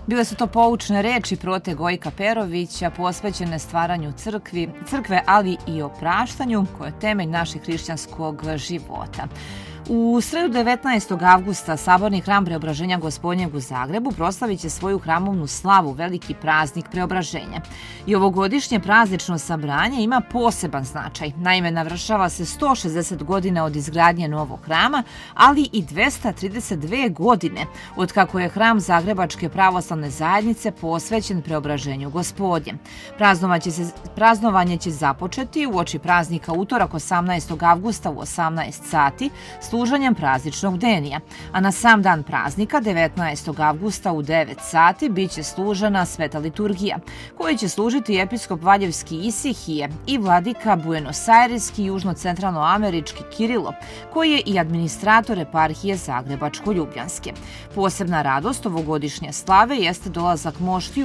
Bile su to poučne reči Prote Gojka Perovića posvećene stvaranju crkve, ali i opraštanju, koje je temelj našeg hrišćanskog života. U sredu 19. avgusta Saborni hram Preobraženja Gospodnjeg u Zagrebu proslavit će svoju hramovnu slavu, veliki praznik Preobraženja. I ovogodišnje praznično sabranje ima poseban značaj. Naime, navršava se 160 godina od izgradnje novog hrama, ali i 232 godine od kako je hram Zagrebačke pravoslavne zajednice posvećen Preobraženju Gospodnjem. Praznovanje će započeti uoči praznika utorak 18. avgusta u 18 sati služenjem prazničnog denija, a na sam dan praznika 19. avgusta u 9 sati biće služena sveta liturgija, koju će služiti episkop Valjevski Isihije i vladika Buenosajreski južno-centralnoamerički Kirilo, koji je i administrator eparhije Zagrebačko-Ljubljanske. Posebna radost ovogodišnje slave jeste dolazak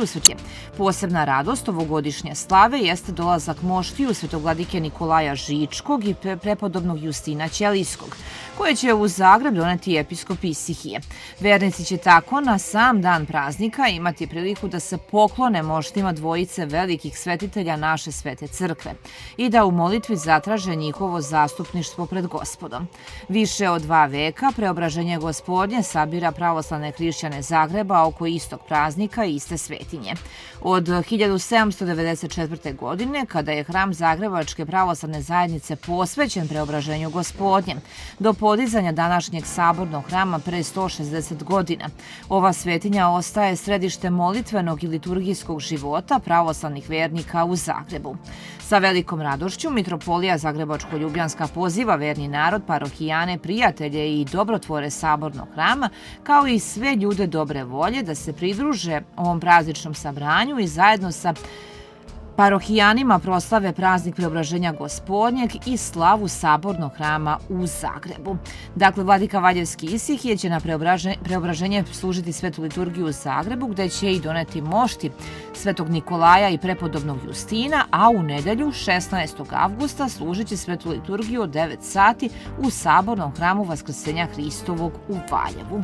moštiju svetogladike Nikolaja Žičkog i prepodobnog Justina Ćelijskog, koje će u Zagreb doneti episkop Isihije. Vernici će tako na sam dan praznika imati priliku da se poklone moštima dvojice velikih svetitelja naše svete crkve i da u molitvi zatraže njihovo zastupništvo pred Gospodom. Više od 2 veka Preobraženje Gospodnje sabira pravoslavne hrišćane Zagreba oko istog praznika i iste svetinje. Od 1794. godine, kada je hram Zagrebačke pravoslavne zajednice posvećen Preobraženju Gospodnjem, do podizanja današnjeg sabornog hrama pre 160 godina, ova svetinja ostaje središte molitvenog i liturgijskog života pravoslavnih vernika u Zagrebu. Sa velikom radošću Mitropolija Zagrebačko-Ljubljanska poziva verni narod, parohijane, prijatelje i dobrotvore sabornog hrama, kao i sve ljude dobre volje da se pridruže ovom prazničnom sabranju i zajedno sa parohijanima proslave praznik Preobraženja Gospodnjeg i slavu Sabornog hrama u Zagrebu. Dakle, vladika Valjevski Isihije će na Preobraženje služiti svetu liturgiju u Zagrebu, gde će i doneti mošti svetog Nikolaja i prepodobnog Justina, a u nedelju 16. avgusta služit će svetu liturgiju od 9 sati u Sabornom hramu Vaskrsenja Hristovog u Valjevu.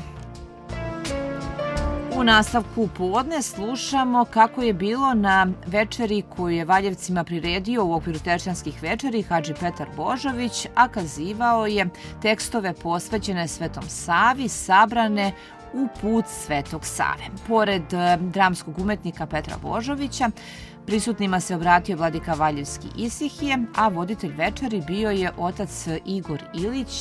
U nastavku podne slušamo kako je bilo na večeri koju je Valjevcima priredio u okviru Tešćanskih večeri Hadži Petar Božović, a kazivao je tekstove posvećene Svetom Savi sabrane u put Svetog Save. Pored dramskog umetnika Petra Božovića, prisutnima se obratio vladika Valjevski Isihije, a voditelj večeri bio je otac Igor Ilić,